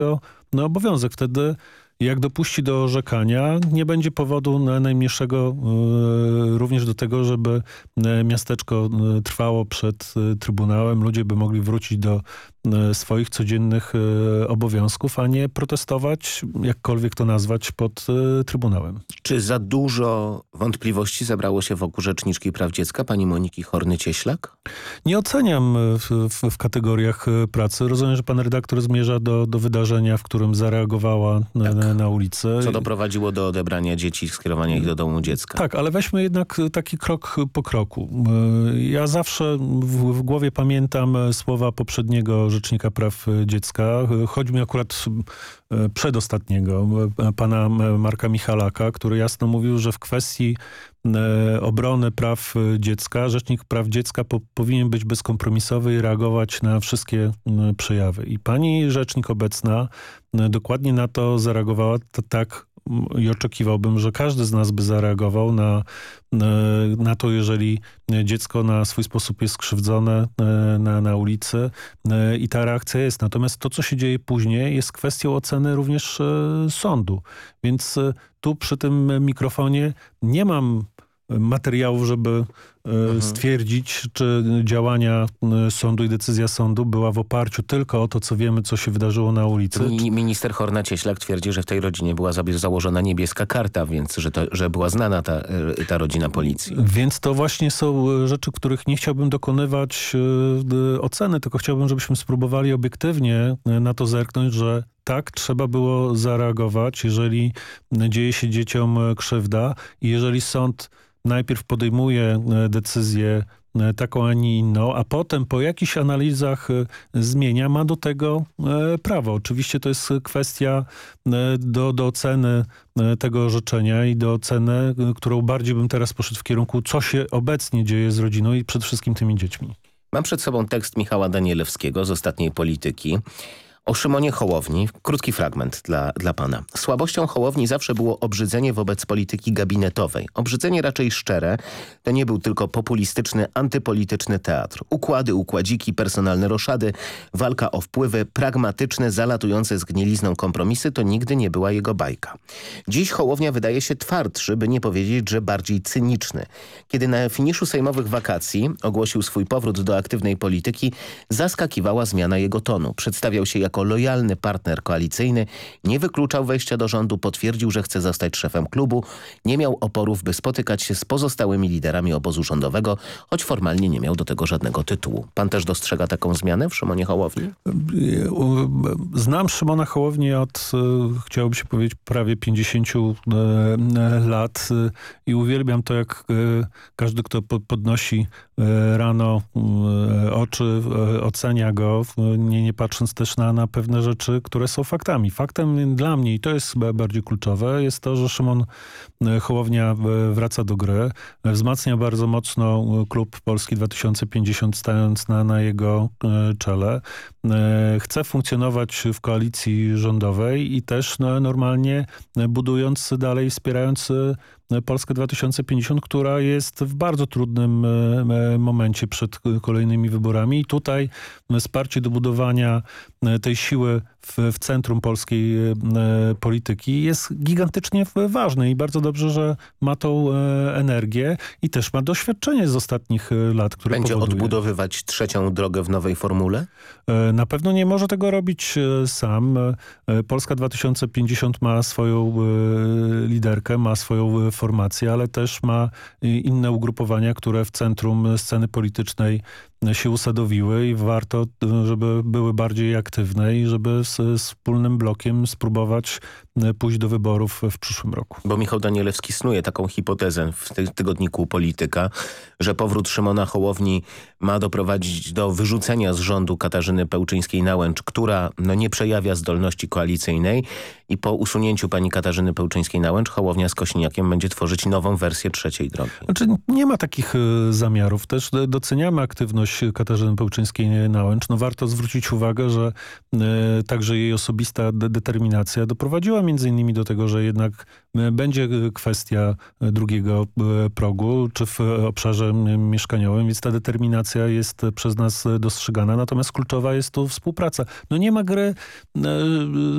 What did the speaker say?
obowiązek. Wtedy jak dopuści do orzekania, nie będzie powodu najmniejszego również do tego, żeby miasteczko trwało przed Trybunałem. Ludzie by mogli wrócić do swoich codziennych obowiązków, a nie protestować, jakkolwiek to nazwać, pod Trybunałem. Czy za dużo wątpliwości zebrało się wokół Rzeczniczki Praw Dziecka, pani Moniki Horny-Cieślak? Nie oceniam w kategoriach pracy. Rozumiem, że pan redaktor zmierza do wydarzenia, w którym zareagowała na ulicy. Co doprowadziło do odebrania dzieci i skierowania ich do domu dziecka. Tak, ale weźmy jednak taki krok po kroku. Ja zawsze w głowie pamiętam słowa poprzedniego Rzecznika Praw Dziecka, choćby akurat przedostatniego, pana Marka Michalaka, który jasno mówił, że w kwestii obrony praw dziecka Rzecznik Praw Dziecka powinien być bezkompromisowy i reagować na wszystkie przejawy. I pani rzecznik obecna dokładnie na to zareagowała tak i oczekiwałbym, że każdy z nas by zareagował na to, jeżeli dziecko na swój sposób jest skrzywdzone na ulicy i ta reakcja jest. Natomiast to, co się dzieje później, jest kwestią oceny również sądu. Więc tu przy tym mikrofonie nie mam materiałów, żeby stwierdzić, czy działania sądu i decyzja sądu była w oparciu tylko o to, co wiemy, co się wydarzyło na ulicy. Minister Horna-Cieślak twierdzi, że w tej rodzinie była założona niebieska karta, więc że była znana ta rodzina policji. Więc to właśnie są rzeczy, których nie chciałbym dokonywać oceny, tylko chciałbym, żebyśmy spróbowali obiektywnie na to zerknąć, że tak, trzeba było zareagować, jeżeli dzieje się dzieciom krzywda i jeżeli sąd najpierw podejmuje decyzję taką, a nie inną, a potem po jakichś analizach zmienia, ma do tego prawo. Oczywiście to jest kwestia do oceny tego orzeczenia i do oceny, którą bardziej bym teraz poszedł w kierunku, co się obecnie dzieje z rodziną i przede wszystkim tymi dziećmi. Mam przed sobą tekst Michała Danielewskiego z Ostatniej Polityki. O Szymonie Hołowni, krótki fragment dla pana. Słabością Hołowni zawsze było obrzydzenie wobec polityki gabinetowej. Obrzydzenie raczej szczere, to nie był tylko populistyczny, antypolityczny teatr. Układy, układziki, personalne roszady, walka o wpływy, pragmatyczne, zalatujące z gnilizną kompromisy to nigdy nie była jego bajka. Dziś Hołownia wydaje się twardszy, by nie powiedzieć, że bardziej cyniczny. Kiedy na finiszu sejmowych wakacji ogłosił swój powrót do aktywnej polityki, zaskakiwała zmiana jego tonu. Przedstawiał się jako lojalny partner koalicyjny, nie wykluczał wejścia do rządu, potwierdził, że chce zostać szefem klubu, nie miał oporów, by spotykać się z pozostałymi liderami obozu rządowego, choć formalnie nie miał do tego żadnego tytułu. Pan też dostrzega taką zmianę w Szymonie Hołowni? Znam Szymona Hołownię od, chciałoby się powiedzieć, prawie 50 lat i uwielbiam to, jak każdy, kto podnosi rano oczy, ocenia go, nie patrząc też na pewne rzeczy, które są faktami. Faktem dla mnie, i to jest bardziej kluczowe, jest to, że Szymon Hołownia wraca do gry, wzmacnia bardzo mocno klub Polski 2050, stając na jego czele. Chce funkcjonować w koalicji rządowej i też normalnie budując dalej, wspierając Polskę 2050, która jest w bardzo trudnym momencie przed kolejnymi wyborami. I tutaj wsparcie do budowania tej siły w centrum polskiej polityki jest gigantycznie ważne i bardzo dobrze, że ma tą energię i też ma doświadczenie z ostatnich lat, które będzie powoduje. odbudowywać trzecią drogę w nowej formule? Na pewno nie może tego robić sam. Polska 2050 ma swoją liderkę, ma swoją formację, ale też ma inne ugrupowania, które w centrum sceny politycznej się usadowiły i warto, żeby były bardziej aktywne i żeby z wspólnym blokiem spróbować pójść do wyborów w przyszłym roku. Bo Michał Danielewski snuje taką hipotezę w tygodniku Polityka, że powrót Szymona Hołowni ma doprowadzić do wyrzucenia z rządu Katarzyny Pełczyńskiej-Nałęcz, która nie przejawia zdolności koalicyjnej i po usunięciu pani Katarzyny Pełczyńskiej-Nałęcz Hołownia z Kosiniakiem będzie tworzyć nową wersję trzeciej drogi. Znaczy, nie ma takich zamiarów. Też doceniamy aktywność Katarzyny Pełczyńskiej-Nałęcz. Warto zwrócić uwagę, że także jej osobista determinacja doprowadziła między innymi do tego, że jednak będzie kwestia drugiego progu, czy w obszarze mieszkaniowym, więc ta determinacja jest przez nas dostrzegana. Natomiast kluczowa jest tu współpraca. Nie ma gry